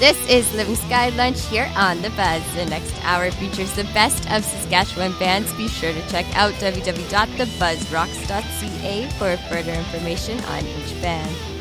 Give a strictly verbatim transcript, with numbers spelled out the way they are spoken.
This is Living Sky Lunch here on The Buzz. The next hour features the best of Saskatchewan bands. Be sure to check out w w w dot the buzz rocks dot c a for further information on each band.